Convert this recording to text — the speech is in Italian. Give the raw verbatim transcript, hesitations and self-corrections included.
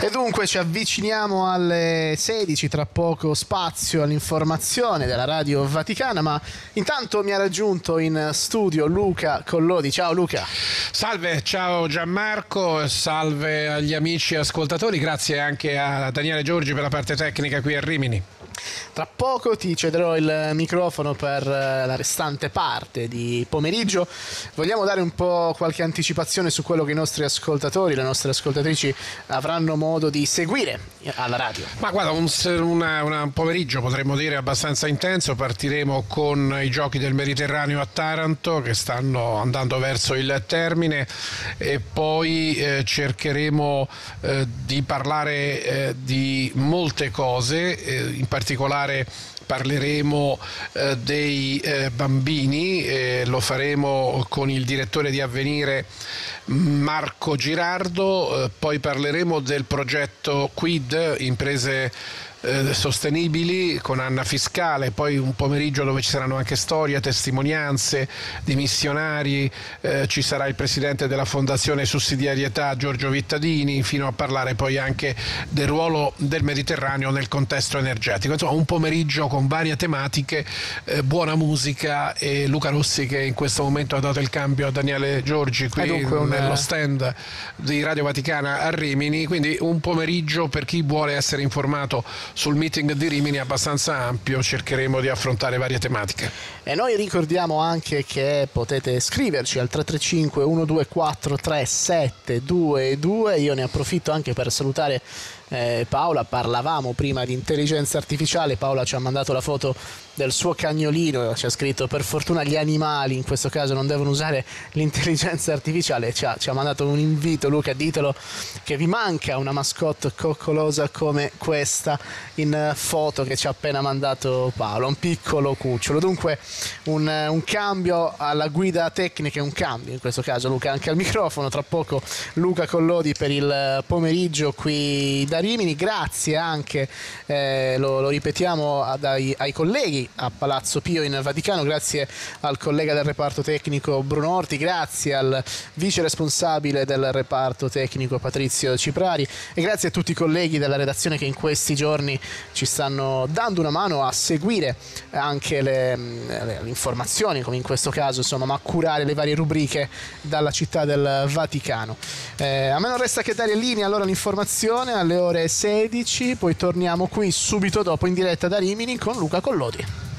E dunque ci avviciniamo alle sedici, tra poco spazio all'informazione della Radio Vaticana, ma intanto mi ha raggiunto in studio Luca Collodi. Ciao Luca. Salve, ciao Gianmarco, salve agli amici ascoltatori, grazie anche a Daniele Giorgi per la parte tecnica qui a Rimini. Tra poco ti cederò il microfono per la restante parte di pomeriggio. Vogliamo dare un po' qualche anticipazione su quello che i nostri ascoltatori, le nostre ascoltatrici avranno modo di seguire alla radio? Ma guarda, un, una, una, un pomeriggio potremmo dire abbastanza intenso. Partiremo con i Giochi del Mediterraneo a Taranto che stanno andando verso il termine e poi eh, cercheremo eh, di parlare eh, di molte cose, eh, in particolare parleremo eh, dei eh, bambini, eh, lo faremo con il direttore di Avvenire Marco Girardo, eh, poi parleremo del progetto Quid, imprese eh, sostenibili, con Anna Fiscale, poi un pomeriggio dove ci saranno anche storie, testimonianze di missionari, eh, ci sarà il presidente della Fondazione Sussidiarietà Giorgio Vittadini, fino a parlare poi anche del ruolo del Mediterraneo nel contesto energetico. Insomma, un pomeriggio con varie tematiche, eh, buona musica, e Luca Rossi che in questo momento ha dato il cambio a Daniele Giorgi qui un... nello stand di Radio Vaticana a Rimini, quindi un pomeriggio per chi vuole essere informato sul meeting di Rimini abbastanza ampio. Cercheremo di affrontare varie tematiche. E noi ricordiamo anche che potete scriverci al tre tre cinque uno due quattro tre sette due due. Io ne approfitto anche per salutare eh, Paola. Parlavamo prima di intelligenza artificiale, Paola ci ha mandato la foto del suo cagnolino, ci ha scritto: per fortuna gli animali in questo caso non devono usare l'intelligenza artificiale. Ci ha, ci ha mandato un invito. Luca, ditelo che vi manca una mascotte coccolosa come questa in foto che ci ha appena mandato Paola, un piccolo cucciolo. Dunque un, un cambio alla guida tecnica e un cambio in questo caso, Luca, anche al microfono. Tra poco Luca Collodi per il pomeriggio qui da Rimini. Grazie anche, eh, lo, lo ripetiamo, ad, ai, ai colleghi a Palazzo Pio in Vaticano, grazie al collega del reparto tecnico Bruno Orti, grazie al vice responsabile del reparto tecnico Patrizio Ciprari e grazie a tutti i colleghi della redazione che in questi giorni ci stanno dando una mano a seguire anche le, le, le informazioni, come in questo caso, insomma, ma a curare le varie rubriche dalla città del Vaticano. Eh, a me non resta che dare in linea allora l'informazione alle ore sedici, poi torniamo qui subito dopo in diretta da Rimini con Luca Collodi.